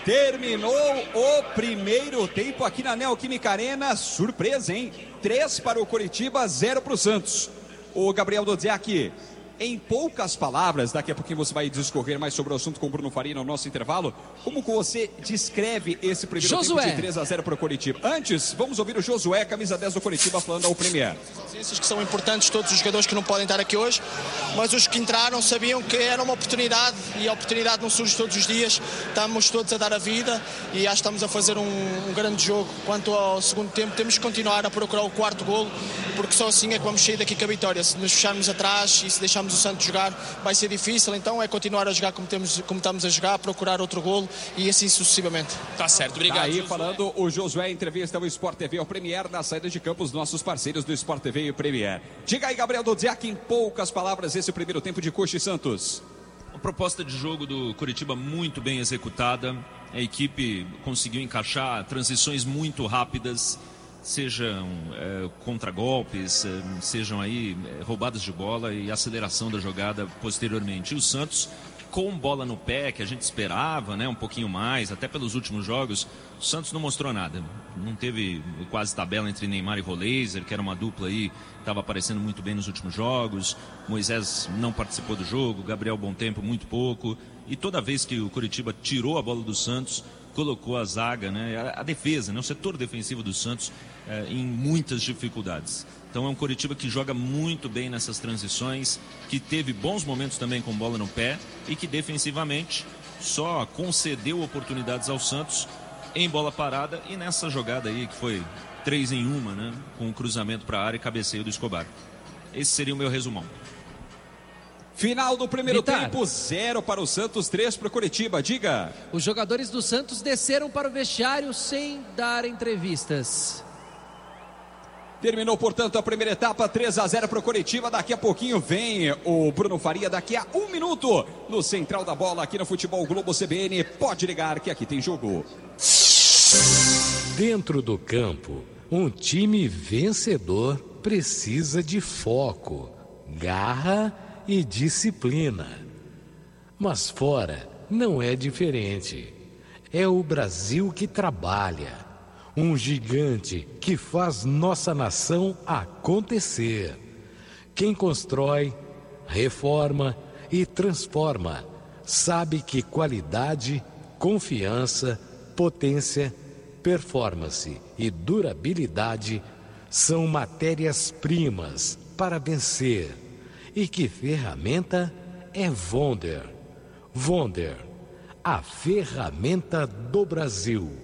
Terminou o primeiro tempo aqui na Neoquímica Arena. Surpresa, hein? 3 para o Coritiba, 0 para o Santos. O Gabriel Dodziak, em poucas palavras, daqui a pouquinho você vai discorrer mais sobre o assunto com o Bruno Faria no nosso intervalo. Como que você descreve esse primeiro tempo de 3-0 para o Coritiba? Antes, vamos ouvir o Josué, camisa 10 do Coritiba, falando ao Premier. Esses que são importantes, todos os jogadores que não podem estar aqui hoje, mas os que entraram sabiam que era uma oportunidade e a oportunidade não surge todos os dias. Estamos todos a dar a vida e acho que estamos a fazer um grande jogo. Quanto ao segundo tempo, temos que continuar a procurar o quarto golo, porque só assim é que vamos sair daqui com a vitória. Se nos fecharmos atrás e se deixarmos o Santos jogar, vai ser difícil. Então é continuar a jogar como estamos a jogar, procurar outro golo e assim sucessivamente. Tá certo, obrigado. Tá aí falando o Josué, entrevista ao Sport TV ao Premier, na saída de campo, os nossos parceiros do Sport TV e o Premier. Diga aí, Gabriel Dodziak, em poucas palavras, esse primeiro tempo de Coxa e Santos. Uma proposta de jogo do Coritiba muito bem executada. A equipe conseguiu encaixar transições muito rápidas, sejam contragolpes, sejam aí roubadas de bola e aceleração da jogada posteriormente. E o Santos, com bola no pé, que a gente esperava, né, um pouquinho mais, até pelos últimos jogos, o Santos não mostrou nada. Não teve quase tabela entre Neymar e Roleiser, que era uma dupla aí, estava aparecendo muito bem nos últimos jogos. Moisés não participou do jogo, Gabriel Bom Tempo muito pouco. E toda vez que o Coritiba tirou a bola do Santos, colocou a zaga, né, a defesa, né, o setor defensivo do Santos em muitas dificuldades. Então é um Coritiba que joga muito bem nessas transições, que teve bons momentos também com bola no pé e que defensivamente só concedeu oportunidades ao Santos em bola parada e nessa jogada aí que foi 3 em 1, né, com um cruzamento para a área e cabeceio do Escobar. Esse seria o meu resumão. Final do primeiro tempo, 0 para o Santos, 3 para o Coritiba. Diga. Os jogadores do Santos desceram para o vestiário sem dar entrevistas. Terminou, portanto, a primeira etapa, 3-0 para o Coritiba. Daqui a pouquinho vem o Bruno Faria, daqui a 1 minuto, no Central da Bola, aqui no Futebol Globo CBN. Pode ligar que aqui tem jogo. Dentro do campo, um time vencedor precisa de foco, garra e disciplina. Mas fora não é diferente. É o Brasil que trabalha. Um gigante que faz nossa nação acontecer. Quem constrói, reforma e transforma sabe que qualidade, confiança, potência, performance e durabilidade são matérias-primas para vencer. E que ferramenta é Wonder. Wonder, a ferramenta do Brasil.